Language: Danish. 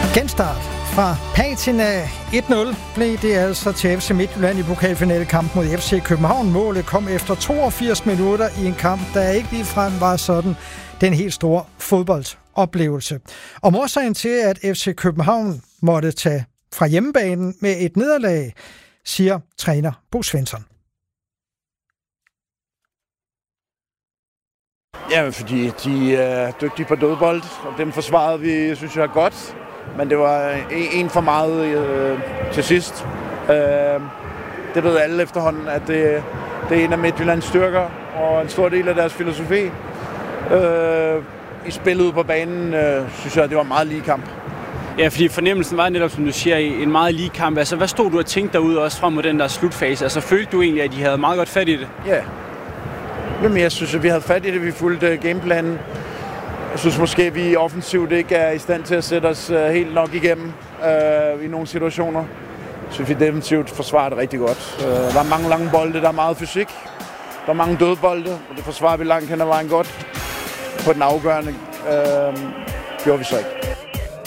Genstart fra patina 1-0 blev det altså til FC Midtjylland i pokalfinalekamp mod FC København. Målet kom efter 82 minutter i en kamp, der ikke ligefrem var sådan den helt store fodboldoplevelse. Om årsagen til, at FC København måtte tage fra hjemmebanen med et nederlag, siger træner Bo Svensson. Ja, fordi de er dygtige på dødbold, og dem forsvarede vi, synes jeg, godt. Men det var en for meget til sidst. Det ved alle efterhånden, at det er en af Midtjyllands styrker, og en stor del af deres filosofi. I spillet ude på banen, synes jeg, det var en meget lige kamp. Ja, fordi fornemmelsen var netop, som du siger, en meget lige kamp. Altså, hvad stod du og tænkte derude også frem mod den der slutfase? Altså, følte du egentlig, at de havde meget godt fat i det? Ja. Jamen, jeg synes, at vi havde fat i det. Vi fulgte gameplanen. Jeg synes måske, at vi offensivt ikke er i stand til at sætte os helt nok igennem i nogle situationer. Jeg synes, vi defensivt forsvarer det rigtig godt. Der er mange lange bolde, der er meget fysik. Der er mange dødbolde, og det forsvarer vi langt hen ad vejen godt. På den afgørende gjorde vi så ikke.